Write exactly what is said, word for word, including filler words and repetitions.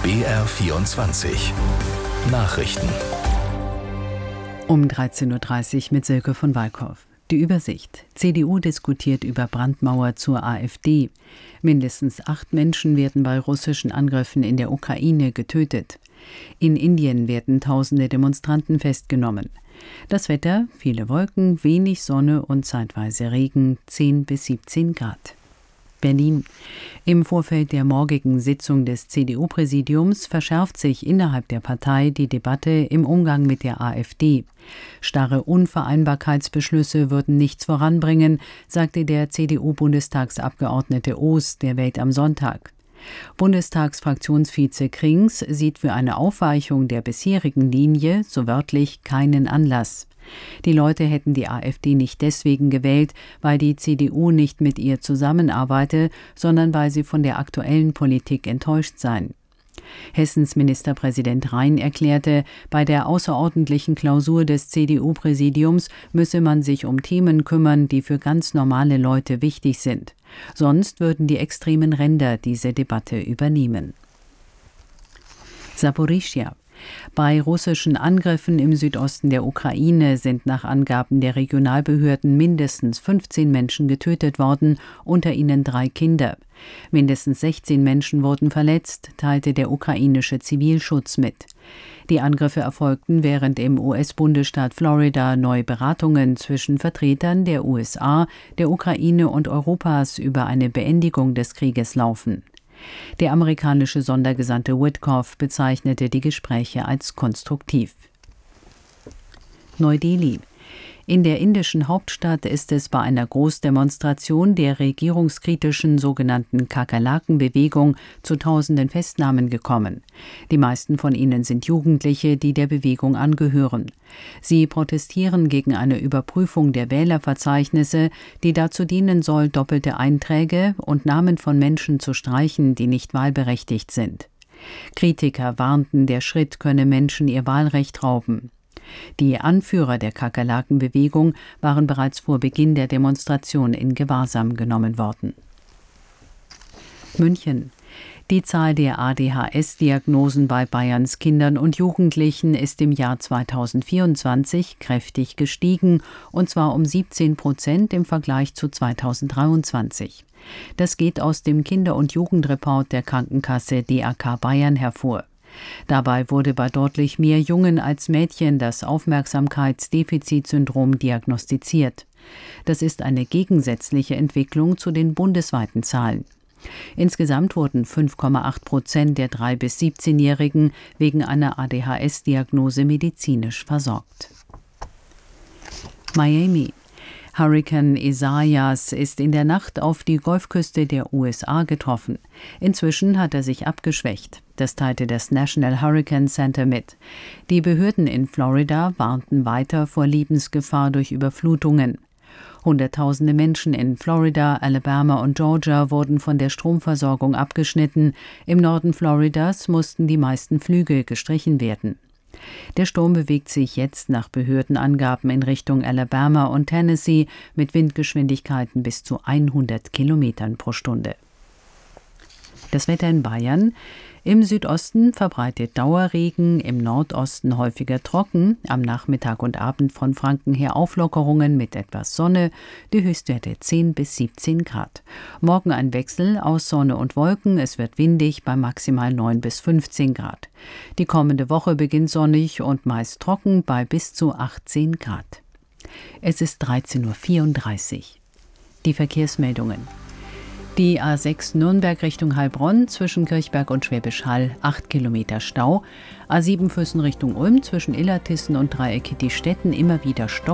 B R vierundzwanzig Nachrichten. Um dreizehn Uhr dreißig mit Silke von Walkow. Die Übersicht. C D U diskutiert über Brandmauer zur AfD. Mindestens acht Menschen werden bei russischen Angriffen in der Ukraine getötet. In Indien werden tausende Demonstranten festgenommen. Das Wetter: viele Wolken, wenig Sonne und zeitweise Regen, zehn bis siebzehn Grad. Berlin. Im Vorfeld der morgigen Sitzung des C D U-Präsidiums verschärft sich innerhalb der Partei die Debatte im Umgang mit der AfD. Starre Unvereinbarkeitsbeschlüsse würden nichts voranbringen, sagte der C D U-Bundestagsabgeordnete Oos der Welt am Sonntag. Bundestagsfraktionsvize Krings sieht für eine Aufweichung der bisherigen Linie, so wörtlich, keinen Anlass. Die Leute hätten die AfD nicht deswegen gewählt, weil die C D U nicht mit ihr zusammenarbeite, sondern weil sie von der aktuellen Politik enttäuscht seien. Hessens Ministerpräsident Rhein erklärte, bei der außerordentlichen Klausur des C D U-Präsidiums müsse man sich um Themen kümmern, die für ganz normale Leute wichtig sind. Sonst würden die extremen Ränder diese Debatte übernehmen. Saporischschja. Bei russischen Angriffen im Südosten der Ukraine sind nach Angaben der Regionalbehörden mindestens fünfzehn Menschen getötet worden, unter ihnen drei Kinder. Mindestens sechzehn Menschen wurden verletzt, teilte der ukrainische Zivilschutz mit. Die Angriffe erfolgten, während im U S-Bundesstaat Florida neue Beratungen zwischen Vertretern der U S A, der Ukraine und Europas über eine Beendigung des Krieges laufen. Der amerikanische Sondergesandte Witkoff bezeichnete die Gespräche als konstruktiv. Neu-Delhi. In der indischen Hauptstadt ist es bei einer Großdemonstration der regierungskritischen sogenannten Kakerlaken-Bewegung zu tausenden Festnahmen gekommen. Die meisten von ihnen sind Jugendliche, die der Bewegung angehören. Sie protestieren gegen eine Überprüfung der Wählerverzeichnisse, die dazu dienen soll, doppelte Einträge und Namen von Menschen zu streichen, die nicht wahlberechtigt sind. Kritiker warnten, der Schritt könne Menschen ihr Wahlrecht rauben. Die Anführer der Kakerlaken-Bewegung waren bereits vor Beginn der Demonstration in Gewahrsam genommen worden. München. Die Zahl der A D H S-Diagnosen bei Bayerns Kindern und Jugendlichen ist im Jahr zweitausendvierundzwanzig kräftig gestiegen, und zwar um siebzehn Prozent im Vergleich zu zweitausenddreiundzwanzig. Das geht aus dem Kinder- und Jugendreport der Krankenkasse D A K Bayern hervor. Dabei wurde bei deutlich mehr Jungen als Mädchen das Aufmerksamkeitsdefizitsyndrom diagnostiziert. Das ist eine gegensätzliche Entwicklung zu den bundesweiten Zahlen. Insgesamt wurden fünf Komma acht Prozent der drei- bis siebzehnjährigen wegen einer A D H S-Diagnose medizinisch versorgt. Miami. Hurrikan Isaias ist in der Nacht auf die Golfküste der U S A getroffen. Inzwischen hat er sich abgeschwächt. Das teilte das National Hurricane Center mit. Die Behörden in Florida warnten weiter vor Lebensgefahr durch Überflutungen. Hunderttausende Menschen in Florida, Alabama und Georgia wurden von der Stromversorgung abgeschnitten. Im Norden Floridas mussten die meisten Flüge gestrichen werden. Der Sturm bewegt sich jetzt nach Behördenangaben in Richtung Alabama und Tennessee mit Windgeschwindigkeiten bis zu hundert Kilometern pro Stunde. Das Wetter in Bayern: Im Südosten verbreitet Dauerregen, im Nordosten häufiger trocken, am Nachmittag und Abend von Franken her Auflockerungen mit etwas Sonne, die Höchstwerte zehn bis siebzehn Grad. Morgen ein Wechsel aus Sonne und Wolken, es wird windig bei maximal neun bis fünfzehn Grad. Die kommende Woche beginnt sonnig und meist trocken bei bis zu achtzehn Grad. Es ist dreizehn Uhr vierunddreißig. Die Verkehrsmeldungen. Die A sechs Nürnberg Richtung Heilbronn zwischen Kirchberg und Schwäbisch Hall acht Kilometer Stau. A sieben Füssen Richtung Ulm zwischen Illertissen und Dreieck Diestetten immer wieder Stock.